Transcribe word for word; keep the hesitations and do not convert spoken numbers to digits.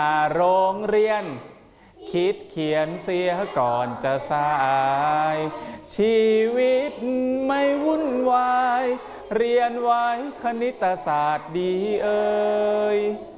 โรงเรียนคิดเขียนเสียก่อนจะสายชีวิตไม่วุ่นวายเรียนไว้คณิตศาสตร์ดีเอ่ย